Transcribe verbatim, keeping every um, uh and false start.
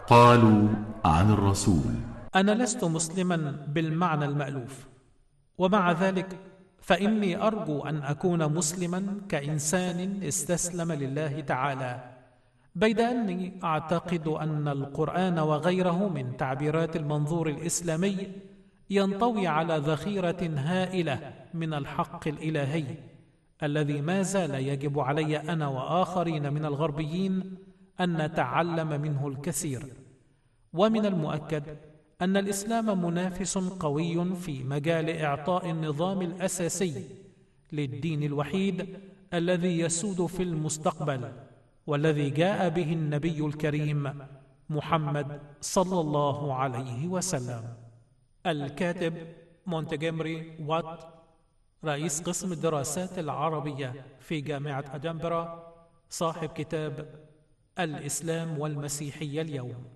قالوا عن الرسول: أنا لست مسلما بالمعنى المألوف، ومع ذلك فإني أرجو أن أكون مسلما كإنسان استسلم لله تعالى، بيد أني أعتقد أن القرآن وغيره من تعبيرات المنظور الإسلامي ينطوي على ذخيرة هائلة من الحق الإلهي الذي ما زال يجب علي أنا وآخرين من الغربيين أن نتعلم منه الكثير. ومن المؤكد أن الإسلام منافس قوي في مجال إعطاء النظام الأساسي للدين الوحيد الذي يسود في المستقبل، والذي جاء به النبي الكريم محمد صلى الله عليه وسلم. الكاتب مونتجمري وات، رئيس قسم الدراسات العربية في جامعة أدنبرا، صاحب كتاب الإسلام والمسيحية اليوم.